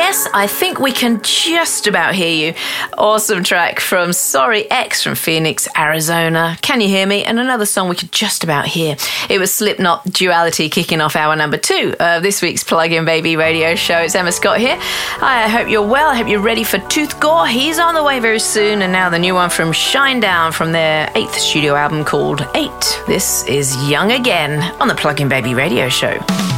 Yes, I think we can just about hear you. Awesome track from Sorry X from Phoenix, Arizona. Can you hear me? And another song we could just about hear. It was Slipknot Duality kicking off hour number 2 of this week's Plug-in Baby radio show. It's Emma Scott here. I hope you're well. I hope you're ready for Tooth Gore. He's on the way very soon. And now the new one from Shinedown from their 8th studio album called 8. This is Young Again on the Plug-in Baby radio show.